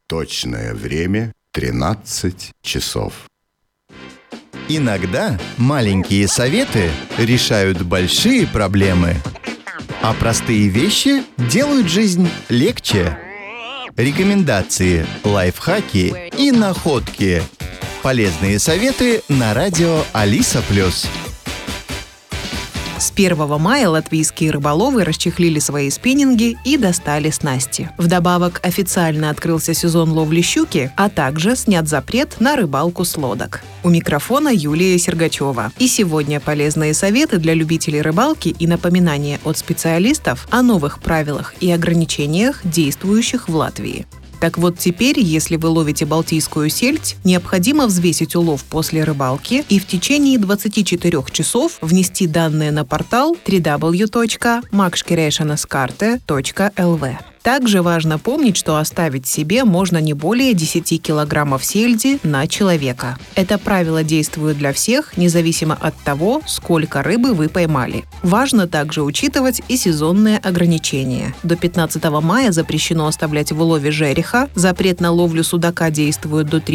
Точное время 13 часов. Иногда маленькие советы решают большие проблемы, а простые вещи делают жизнь легче. Рекомендации, лайфхаки и находки. Полезные советы на радио Алиса+. С 1 мая латвийские рыболовы расчехлили свои спиннинги и достали снасти. Вдобавок официально открылся сезон ловли щуки, а также снят запрет на рыбалку с лодок. У микрофона Юлия Сергачева. И сегодня полезные советы для любителей рыбалки и напоминания от специалистов о новых правилах и ограничениях, действующих в Латвии. Так вот теперь, если вы ловите балтийскую сельдь, необходимо взвесить улов после рыбалки и в течение 24 часов внести данные на портал www.makškerēšanaskarte.lv. Также важно помнить, что оставить себе можно не более 10 килограммов сельди на человека. Это правило действует для всех, независимо от того, сколько рыбы вы поймали. Важно также учитывать и сезонные ограничения. До 15 мая запрещено оставлять в улове жереха, запрет на ловлю судака действует до